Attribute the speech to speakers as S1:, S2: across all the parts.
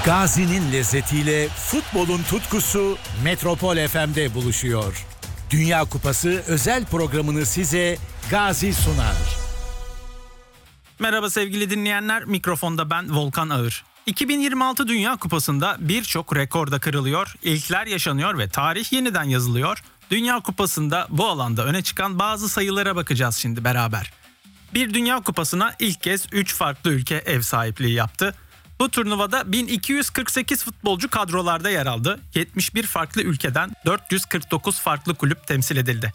S1: Gazi'nin lezzetiyle futbolun tutkusu Metropol FM'de buluşuyor. Dünya Kupası özel programını size Gazi sunar.
S2: Merhaba sevgili dinleyenler, mikrofonda ben Volkan Ağır. 2026 Dünya Kupası'nda birçok rekor da kırılıyor, ilkler yaşanıyor ve tarih yeniden yazılıyor. Dünya Kupası'nda bu alanda öne çıkan bazı sayılara bakacağız şimdi beraber. Bir Dünya Kupası'na ilk kez 3 farklı ülke ev sahipliği yaptı. Bu turnuvada 1248 futbolcu kadrolarda yer aldı. 71 farklı ülkeden 449 farklı kulüp temsil edildi.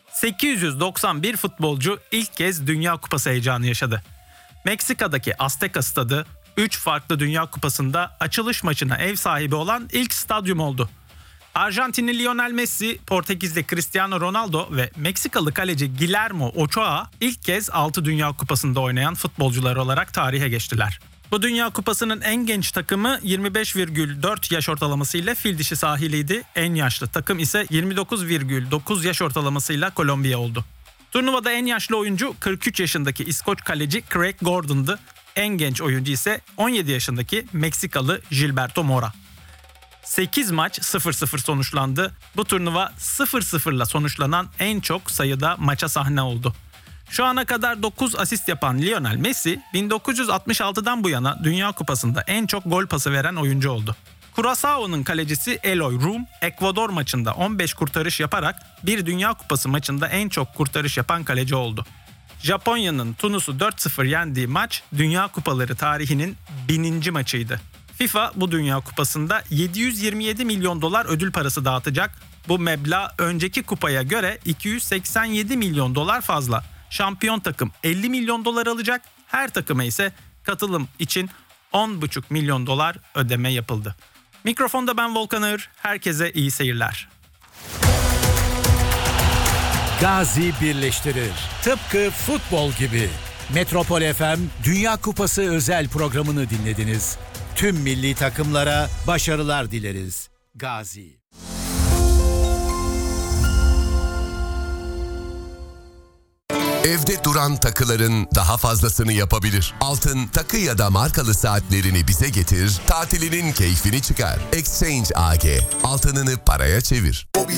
S2: 891 futbolcu ilk kez Dünya Kupası heyecanı yaşadı. Meksika'daki Azteca Stadı 3 farklı Dünya Kupası'nda açılış maçına ev sahibi olan ilk stadyum oldu. Arjantinli Lionel Messi, Portekizli Cristiano Ronaldo ve Meksikalı kaleci Guillermo Ochoa ilk kez 6 Dünya Kupası'nda oynayan futbolcular olarak tarihe geçtiler. Bu Dünya Kupası'nın en genç takımı 25,4 yaş ortalamasıyla fil dişi sahiliydi. En yaşlı takım ise 29,9 yaş ortalamasıyla Kolombiya oldu. Turnuvada en yaşlı oyuncu 43 yaşındaki İskoç kaleci Craig Gordon'dı. En genç oyuncu ise 17 yaşındaki Meksikalı Gilberto Mora. 8 maç 0-0 sonuçlandı. Bu turnuva 0-0'la sonuçlanan en çok sayıda maça sahne oldu. Şu ana kadar 9 asist yapan Lionel Messi, 1966'dan bu yana Dünya Kupası'nda en çok gol pası veren oyuncu oldu. Curaçao'nun kalecisi Eloy Room, Ekvador maçında 15 kurtarış yaparak bir Dünya Kupası maçında en çok kurtarış yapan kaleci oldu. Japonya'nın Tunus'u 4-0 yendiği maç Dünya Kupaları tarihinin 1000. maçıydı. FIFA bu Dünya Kupası'nda 727 milyon dolar ödül parası dağıtacak. Bu meblağ önceki kupaya göre 287 milyon dolar fazla. Şampiyon takım 50 milyon dolar alacak. Her takıma ise katılım için 10,5 milyon dolar ödeme yapıldı. Mikrofonda ben Volkan Ağır. Herkese iyi seyirler.
S1: Gazi birleştirir. Tıpkı futbol gibi. Metropol FM Dünya Kupası özel programını dinlediniz. Tüm milli takımlara başarılar dileriz. Gazi.
S3: Evde duran takıların daha fazlasını yapabilir. Altın, takı ya da markalı saatlerini bize getir, tatilinin keyfini çıkar. Exchange AG, altınını paraya çevir.